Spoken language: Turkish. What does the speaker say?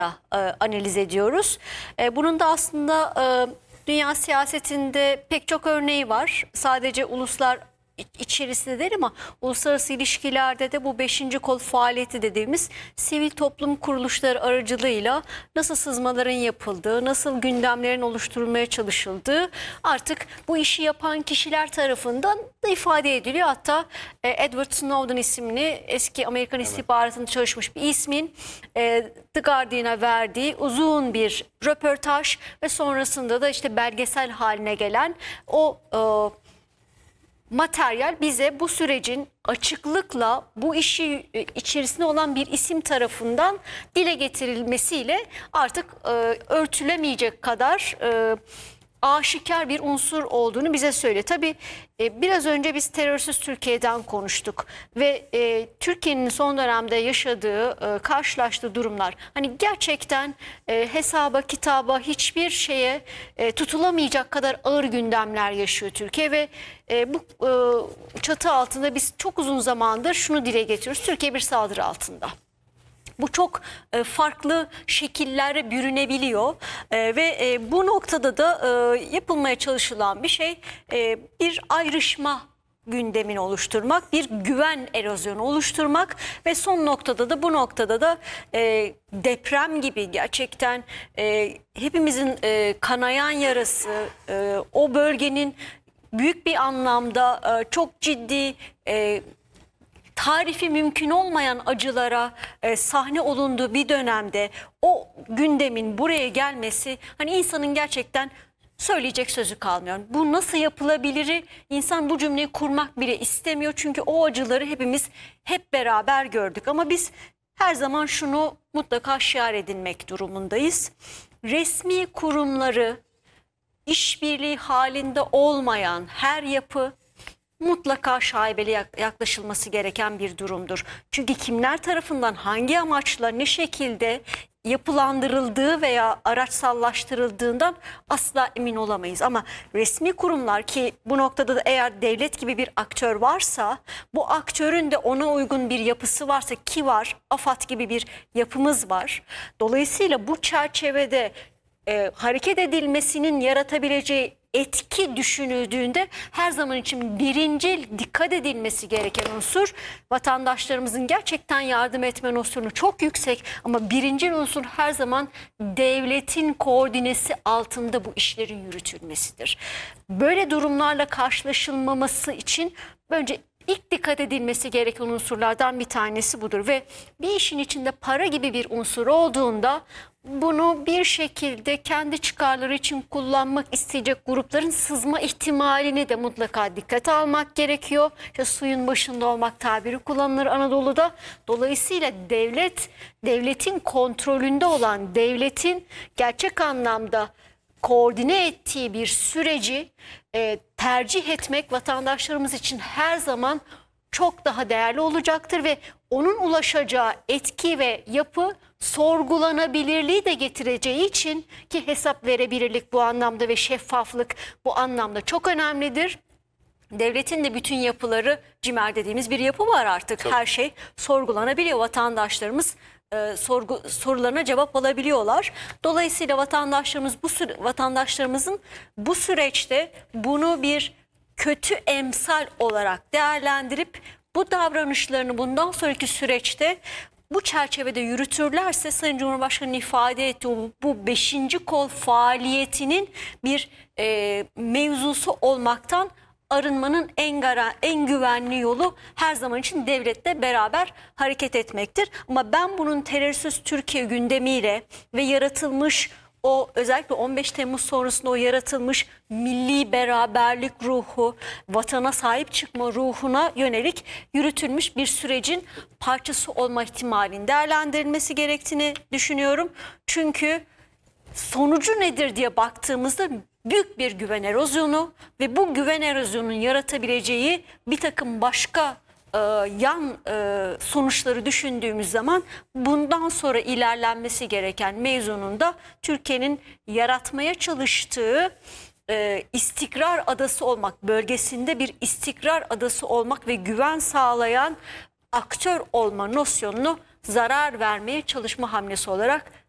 analiz ediyoruz. Bunun da aslında dünya siyasetinde pek çok örneği var. Sadece uluslar içerisinde değil ama uluslararası ilişkilerde de bu 5. kol faaliyeti dediğimiz sivil toplum kuruluşları aracılığıyla nasıl sızmaların yapıldığı, nasıl gündemlerin oluşturulmaya çalışıldığı artık bu işi yapan kişiler tarafından da ifade ediliyor. Hatta Edward Snowden isimli eski Amerikan istihbaratında çalışmış bir ismin The Guardian'a verdiği uzun bir röportaj ve sonrasında da işte belgesel haline gelen o materyal bize bu sürecin açıklıkla bu işi içerisinde olan bir isim tarafından dile getirilmesiyle artık örtülemeyecek kadar aşikar bir unsur olduğunu bize söylüyor. Tabii biraz önce biz terörsüz Türkiye'den konuştuk ve Türkiye'nin son dönemde yaşadığı, karşılaştığı durumlar hani gerçekten hesaba kitaba hiçbir şeye tutulamayacak kadar ağır gündemler yaşıyor Türkiye ve bu çatı altında biz çok uzun zamandır şunu dile getiriyoruz: Türkiye bir saldırı altında. Bu çok farklı şekillere bürünebiliyor ve bu noktada da yapılmaya çalışılan bir şey bir ayrışma gündemini oluşturmak, bir güven erozyonu oluşturmak ve son noktada da bu noktada da deprem gibi gerçekten hepimizin kanayan yarası, o bölgenin büyük bir anlamda çok ciddi tarifi mümkün olmayan acılara sahne olunduğu bir dönemde o gündemin buraya gelmesi hani insanın gerçekten söyleyecek sözü kalmıyor. Bu nasıl yapılabilir? İnsan bu cümleyi kurmak bile istemiyor çünkü o acıları hepimiz hep beraber gördük ama biz her zaman şunu mutlaka şiar edinmek durumundayız. Resmi kurumları işbirliği halinde olmayan her yapı mutlaka şaibeli yaklaşılması gereken bir durumdur. Çünkü kimler tarafından hangi amaçla ne şekilde yapılandırıldığı veya araçsallaştırıldığından asla emin olamayız. Ama resmi kurumlar ki bu noktada da eğer devlet gibi bir aktör varsa bu aktörün de ona uygun bir yapısı varsa ki var, AFAD gibi bir yapımız var. Dolayısıyla bu çerçevede hareket edilmesinin yaratabileceği etki düşünüldüğünde her zaman için birincil dikkat edilmesi gereken unsur vatandaşlarımızın gerçekten yardım etme nosyonu çok yüksek ama birincil unsur her zaman devletin koordinesi altında bu işlerin yürütülmesidir. Böyle durumlarla karşılaşılmaması için önce İlk dikkat edilmesi gereken unsurlardan bir tanesi budur ve bir işin içinde para gibi bir unsur olduğunda bunu bir şekilde kendi çıkarları için kullanmak isteyecek grupların sızma ihtimalini de mutlaka dikkate almak gerekiyor. İşte suyun başında olmak tabiri kullanılır Anadolu'da. Dolayısıyla devletin kontrolünde olan, devletin gerçek anlamda koordine ettiği bir süreci tercih etmek vatandaşlarımız için her zaman çok daha değerli olacaktır ve onun ulaşacağı etki ve yapı sorgulanabilirliği de getireceği için ki hesap verebilirlik bu anlamda ve şeffaflık bu anlamda çok önemlidir. Devletin de bütün yapıları CİMER dediğimiz bir yapı var artık. Tabii. Her şey sorgulanabiliyor. Vatandaşlarımız sorularına cevap alabiliyorlar. Dolayısıyla vatandaşlarımızın bu süreçte bunu bir kötü emsal olarak değerlendirip bu davranışlarını bundan sonraki süreçte bu çerçevede yürütürlerse Sayın Cumhurbaşkanı'nın ifade ettiği bu 5. kol faaliyetinin bir mevzusu olmaktan arınmanın en güvenli yolu her zaman için devletle beraber hareket etmektir. Ama ben bunun terörsüz Türkiye gündemiyle ve yaratılmış o özellikle 15 Temmuz sonrasında o yaratılmış milli beraberlik ruhu, vatana sahip çıkma ruhuna yönelik yürütülmüş bir sürecin parçası olma ihtimalinin değerlendirilmesi gerektiğini düşünüyorum. Çünkü sonucu nedir diye baktığımızda büyük bir güven erozyonu ve bu güven erozyonunun yaratabileceği bir takım başka yan sonuçları düşündüğümüz zaman bundan sonra ilerlenmesi gereken mevzunun da Türkiye'nin yaratmaya çalıştığı istikrar adası olmak, bölgesinde bir istikrar adası olmak ve güven sağlayan aktör olma nosyonunu zarar vermeye çalışma hamlesi olarak